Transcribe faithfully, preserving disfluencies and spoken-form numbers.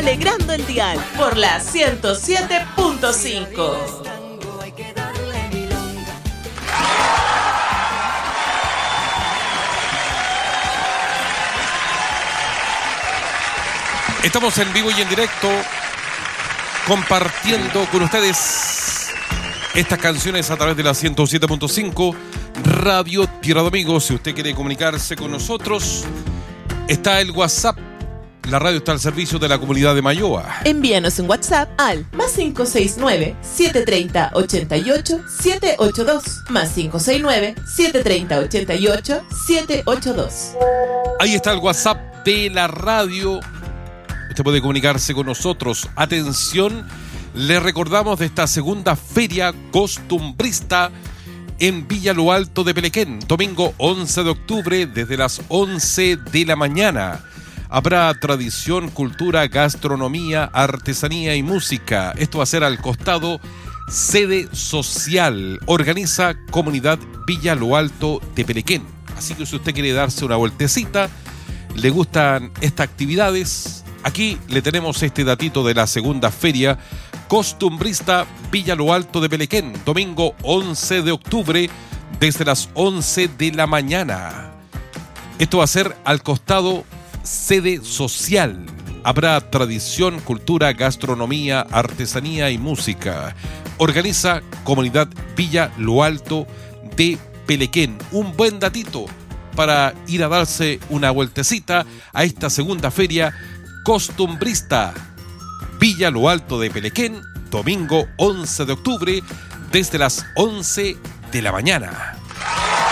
alegrando el dial por la ciento siete punto cinco. Estamos en vivo y en directo compartiendo con ustedes estas canciones a través de la ciento siete punto cinco Radio Tierra de Amigos. Si usted quiere comunicarse con nosotros, está el WhatsApp. La radio está al servicio de la comunidad de Mayoa. Envíanos un WhatsApp al más cinco seis nueve, siete tres cero, ocho ocho, siete ocho dos. Más cinco seis nueve, siete tres cero, ocho ocho, siete ocho dos. Ahí está el WhatsApp de la radio. Usted puede comunicarse con nosotros. Atención, le recordamos de esta segunda feria costumbrista en Villa Lo Alto de Pelequén, domingo once de octubre desde las once de la mañana. Habrá tradición, cultura, gastronomía, artesanía y música. Esto va a ser al costado sede social. Organiza Comunidad Villa Lo Alto de Pelequén. Así que si usted quiere darse una vueltecita, le gustan estas actividades, aquí le tenemos este datito de la segunda feria costumbrista Villa Lo Alto de Pelequén, domingo once de octubre desde las once de la mañana. Esto va a ser al costado sede social. Habrá tradición, cultura, gastronomía, artesanía y música. Organiza Comunidad Villa Lo Alto de Pelequén. Un buen datito para ir a darse una vueltecita a esta segunda feria costumbrista Villa Lo Alto de Pelequén, domingo once de octubre desde las once de la mañana.